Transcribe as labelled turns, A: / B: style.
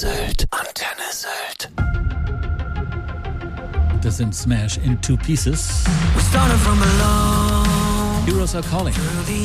A: Sylt. Antenne Sylt.
B: Das sind Smash in Two Pieces.
A: We started from below.
B: Heroes are calling.